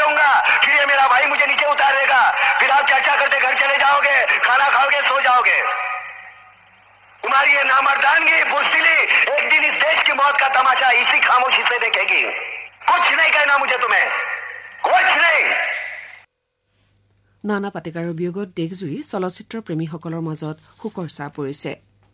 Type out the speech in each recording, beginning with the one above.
जाऊंगा, फिर ये मेरा भाई मुझे नीचे उतारेगा, फिर आप चर्चा करते घर चले जाओगे, खाना खाओगे, सो जाओगे। तुम्हारी ये नामर्दानगी, बुज़दिली एक दिन इस देश की मौत का तमाशा इसी खामोशी से देखेगी। कुछ नहीं कहना मुझे तुम्हें, कुछ नहीं। নানা পাটেকাৰৰ বিয়োগত দেশজুৰি চলচ্চিত্ৰ প্ৰেমীসকলৰ মাজত শোকৰ ছাঁ পৰিছে।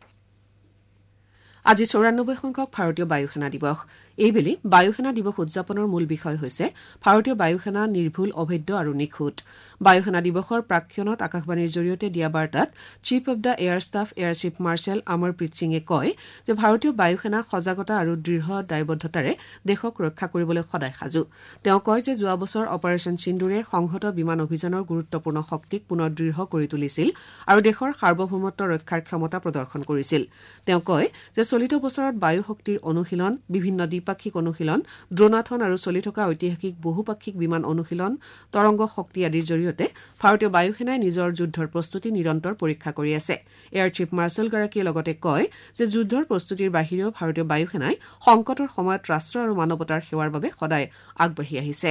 আজি ৯৪ সংখ্যক ভাৰতীয় বায়ুসেনা দিৱস। এইবেলি বায়ুসেনা দিৱস উদযাপনৰ মূল বিষয় হৈছে ভাৰতীয় বায়ুসেনা নিৰ্ভুল, অভেদ্য আৰু নিখুঁত। বায়ুসেনা দিৱসৰ প্ৰাক্ষণত আকাশবাণীৰ জৰিয়তে দিয়া বাৰ্তাত chief of the air staff air chief marshal Amarpreet সিঙে কয় যে ভাৰতীয় বায়ুসেনা সজাগতা আৰু দৃঢ় দায়বদ্ধতাৰে দেশক ৰক্ষা কৰিবলৈ সদায় সাজু। তেওঁ কয় যে যোৱা বছৰ অপাৰেশ্যন সিন্দুৰে সংহত বিমান অভিযানৰ গুৰুত্বপূৰ্ণ শক্তিক পুনৰ দৃঢ় কৰি তুলিছিল আৰু দেশৰ সাৰ্বভৌমত্ব ৰক্ষাৰ ক্ষমতা প্ৰদৰ্শন কৰিছিল। তেওঁ কয় যে চলিত বছৰত বায়ু শক্তিৰ অনুশীলন, বিভিন্ন দ্বিপাক্ষিক অনুশীলন, ড্ৰোনাথন আৰু চলি থকা ঐতিহাসিক বহুপাক্ষিক বিমান অনুশীলন, তৰংগ শক্তি আদিৰ জৰিয়তে ভাৰতীয় বায়ুসেনাই নিজৰ যুদ্ধৰ প্ৰস্তুতি নিৰন্তৰ পৰীক্ষা কৰি আছে। এয়াৰ চিফ মাৰ্শ্বেলগৰাকীয়ে লগতে কয় যে যুদ্ধৰ প্ৰস্তুতিৰ বাহিৰেও ভাৰতীয় বায়ুসেনাই সংকটৰ সময়ত ৰাষ্ট্ৰ আৰু মানৱতাৰ সেৱাৰ বাবে সদায় আগবাঢ়ি আহিছে।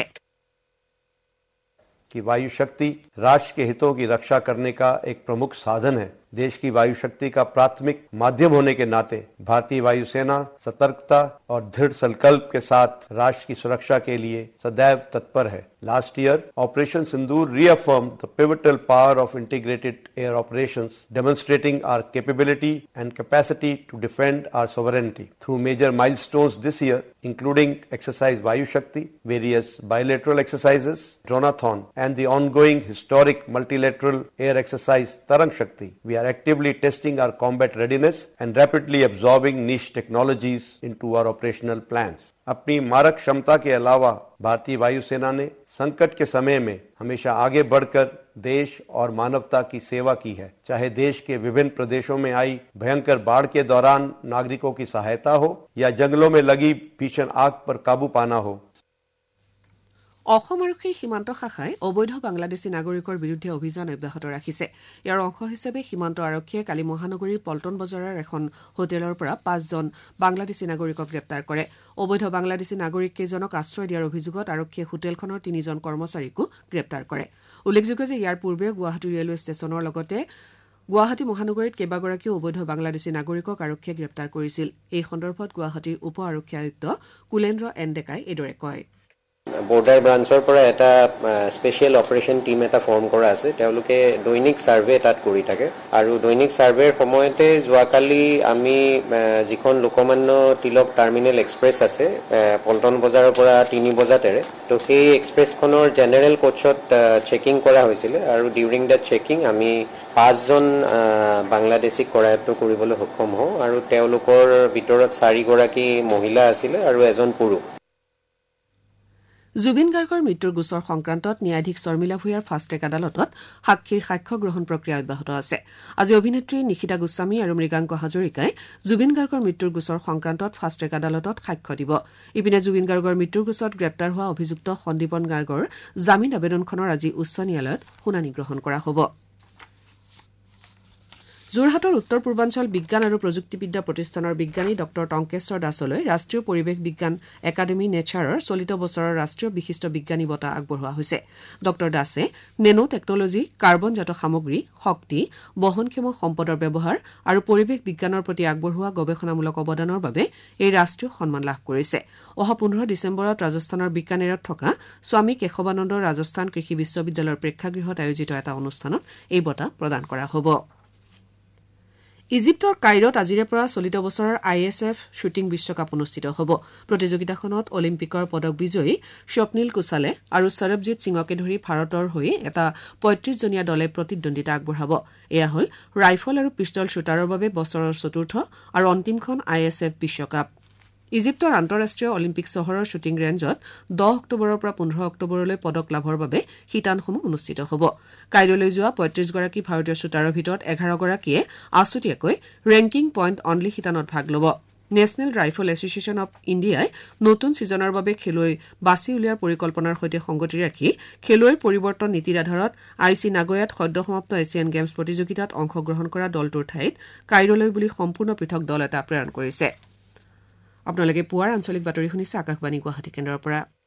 कि वायु शक्ति राष्ट्र के हितों की रक्षा करने का एक प्रमुख साधन है। देश की वायु शक्ति का प्राथमिक माध्यम होने के नाते भारतीय वायुसेना सतर्कता और दृढ़ संकल्प के साथ राष्ट्र की सुरक्षा के लिए सदैव तत्पर है। Last year, Operation Sindoor reaffirmed the pivotal power of integrated air operations, demonstrating our capability and capacity to defend our sovereignty. Through major milestones this year, including exercise Vayu Shakti, various bilateral exercises, Dronathon, and the ongoing historic multilateral air exercise Tarang Shakti, we are actively testing our combat readiness and rapidly absorbing niche technologies into our operational plans. अपनी मारक क्षमता के अलावा भारतीय वायुसेना ने संकट के समय में हमेशा आगे बढ़कर देश और मानवता की सेवा की है। चाहे देश के विभिन्न प्रदेशों में आई भयंकर बाढ़ के दौरान नागरिकों की सहायता हो या जंगलों में लगी भीषण आग पर काबू पाना हो। অসম আৰক্ষীৰ সীমান্ত শাখাই অবৈধ বাংলাদেশী নাগৰিকৰ বিৰুদ্ধে অভিযান অব্যাহত ৰাখিছে। ইয়াৰ অংশ হিচাপে সীমান্ত আৰক্ষীয়ে কালি মহানগৰীৰ পল্টন বজাৰৰ এখন হোটেলৰ পৰা ৫জন বাংলাদেশী নাগৰিকক গ্ৰেপ্তাৰ কৰে। অবৈধ বাংলাদেশী নাগৰিক কেইজনক আশ্ৰয় দিয়াৰ অভিযোগত আৰক্ষীয়ে হোটেলখনৰ ৩জন কৰ্মচাৰীকো গ্ৰেপ্তাৰ কৰে। উল্লেখযোগ্য যে ইয়াৰ পূৰ্বে গুৱাহাটী ৰেলৱে ষ্টেচনৰ লগতে গুৱাহাটী মহানগৰীত কেইবাগৰাকীও অবৈধ বাংলাদেশী নাগৰিকক আৰক্ষীয়ে গ্ৰেপ্তাৰ কৰিছিল। এই সন্দৰ্ভত গুৱাহাটীৰ উপ আৰক্ষী আয়ুক্ত কুলেন্দ্ৰ এন ডেকাই এইদৰে কয়। বৰ্ডাৰ ব্ৰাঞ্চৰ পৰা এটা স্পেচিয়েল অপাৰেশ্যন টিম এটা ফৰ্ম কৰা আছে। তেওঁলোকে দৈনিক ছাৰ্ভে তাত কৰি থাকে আৰু দৈনিক ছাৰ্ভেৰ সময়তে যোৱাকালি আমি যিখন লোকমান্য তিলক টাৰ্মিনেল এক্সপ্ৰেছ আছে পল্টন বজাৰৰ পৰা ৩ বজাতেৰে, তো সেই এক্সপ্ৰেছখনৰ জেনেৰেল কোচত চেকিং কৰা হৈছিলে আৰু ডিউৰিং দ্য চেকিং আমি ৫জন বাংলাদেশীক কৰায়ত্ব কৰিবলৈ সক্ষম হওঁ আৰু তেওঁলোকৰ ভিতৰত 4গৰাকী মহিলা আছিলে আৰু এজন পুৰুষ। জুবিন গাৰ্গৰ মৃত্যুৰ গোচৰ সংক্ৰান্তত ন্যায়াধীশ শৰ্মিলা ভূঞাৰ ফাষ্ট ট্ৰেক আদালতত সাক্ষীৰ সাক্ষ্য গ্ৰহণ প্ৰক্ৰিয়া অব্যাহত আছে। আজি অভিনেত্ৰী নিশিতা গোস্বামী আৰু মৃগাংক হাজৰিকাই জুবিন গাৰ্গৰ মৃত্যুৰ গোচৰ সংক্ৰান্তত ফাষ্ট ট্ৰেক আদালতত সাক্ষ্য দিব। ইপিনে জুবিন গাৰ্গৰ মৃত্যুৰ গোচৰত গ্ৰেপ্তাৰ হোৱা অভিযুক্ত সন্দীপন গাৰ্গৰ জামিন আবেদনখনৰ আজি উচ্চ ন্যায়ালয়ত শুনানি গ্ৰহণ কৰা হ'ব। যোৰহাটৰ উত্তৰ পূৰ্বাঞ্চল বিজ্ঞান আৰু প্ৰযুক্তিবিদ্যা প্ৰতিষ্ঠানৰ বিজ্ঞানী ড টংকেশ্বৰ দাসলৈ ৰাষ্ট্ৰীয় পৰিৱেশ বিজ্ঞান একাডেমী নেচাৰৰ চলিত বছৰৰ ৰাষ্ট্ৰীয় বিশিষ্ট বিজ্ঞানী বঁটা আগবঢ়োৱা হৈছে। ড দাসে নেনো টেকনলজি, কাৰ্বনজাত সামগ্ৰী, শক্তি, বহনক্ষম সম্পদৰ ব্যৱহাৰ আৰু পৰিৱেশ বিজ্ঞানৰ প্ৰতি আগবঢ়োৱা গৱেষণামূলক অৱদানৰ বাবে এই ৰাষ্ট্ৰীয় সন্মান লাভ কৰিছে। অহা ১৫ ডিচেম্বৰত ৰাজস্থানৰ বিকানেৰত থকা স্বামী কেশৱানন্দ ৰাজস্থান কৃষি বিশ্ববিদ্যালয়ৰ প্ৰেক্ষাগৃহত আয়োজিত এটা অনুষ্ঠানত এই বঁটা প্ৰদান কৰা হ'ব। ইজিপ্তৰ কাইৰত আজিৰে পৰা চলিত বছৰৰ ISF শ্বুটিং বিশ্বকাপ অনুষ্ঠিত হ'ব। প্ৰতিযোগিতাখনত অলিম্পিকৰ পদক বিজয়ী স্বপ্নীল কুছালে আৰু সৰবজিৎ সিঙকে ধৰি ভাৰতৰ হৈ এটা ৩৫জনীয়া দলে প্ৰতিদ্বন্দ্বিতা আগবঢ়াব। এয়া হ'ল ৰাইফল আৰু পিষ্টল শ্বুটাৰৰ বাবে বছৰৰ চতুৰ্থ আৰু অন্তিমখন ISF বিশ্বকাপ। ইজিপ্তৰ আন্তঃৰাষ্ট্ৰীয় অলিম্পিক চহৰৰ শ্বুটিং ৰেঞ্জত 10 অক্টোবৰৰ পৰা 15 অক্টোবৰলৈ পদক লাভৰ বাবে শিতানসমূহ অনুষ্ঠিত হ'ব। কাইৰলৈ যোৱা ৩৫গৰাকী ভাৰতীয় শ্বুটাৰৰ ভিতৰত 11গৰাকীয়ে আছুতীয়াকৈ ৰেংকিং পইণ্ট অনলি শিতানত ভাগ ল'ব। নেশ্যনেল ৰাইফল এছ'চিয়েশ্যন অব ইণ্ডিয়াই নতুন ছিজনৰ বাবে খেলুৱৈ বাছি উলিওৱাৰ পৰিকল্পনাৰ সৈতে সংগতি ৰাখি খেলুৱৈৰ পৰিৱৰ্তন নীতিৰ আধাৰত IC নাগোয়াত সদ্যসমাপ্ত এছিয়ান গেমছ প্ৰতিযোগিতাত অংশগ্ৰহণ কৰা দলটোৰ ঠাইত কাইৰলৈ বুলি সম্পূৰ্ণ পৃথক দল এটা প্ৰেৰণ কৰিছে। আপোনালোকে পুৱাৰ আঞ্চলিক বাতৰি শুনিছে আকাশবাণী গুৱাহাটী কেন্দ্ৰৰ পৰা।